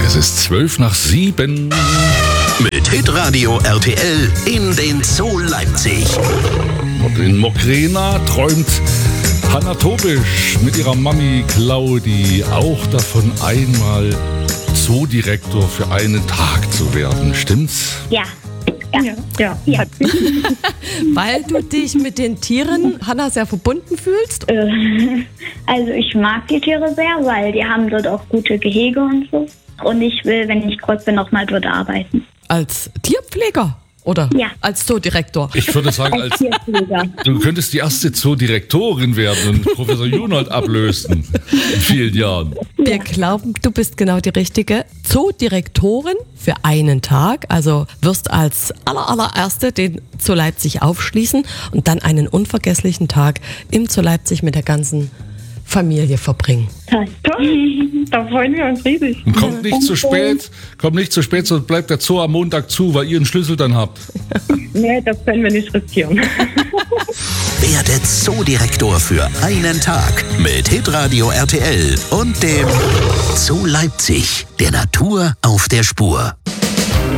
Es ist 7:12. Mit Hitradio RTL in den Zoo Leipzig. Und in Mokrena träumt Hanna Tobisch mit ihrer Mami Claudi auch davon, einmal Zoodirektor für einen Tag zu werden. Stimmt's? Ja. Ja. Weil du dich mit den Tieren, Hanna, sehr verbunden fühlst? Also ich mag die Tiere sehr, weil die haben dort auch gute Gehege und so. Und ich will, wenn ich groß bin, noch mal dort arbeiten. Als Tierpfleger? Oder Ja. als Zoodirektor? Ich würde sagen, du könntest die erste Zoodirektorin werden und Professor Junold ablösen in vielen Jahren. Wir glauben, du bist genau die richtige Zoodirektorin für einen Tag. Also wirst als allererste den Zoo Leipzig aufschließen und dann einen unvergesslichen Tag im Zoo Leipzig mit der ganzen Familie verbringen. Toll. Da freuen wir uns riesig. Und kommt nicht zu spät, sonst bleibt der Zoo am Montag zu, weil ihr einen Schlüssel dann habt. Nee, das können wir nicht riskieren. Werde Zoodirektor für einen Tag mit Hitradio RTL und dem Zoo Leipzig, der Natur auf der Spur.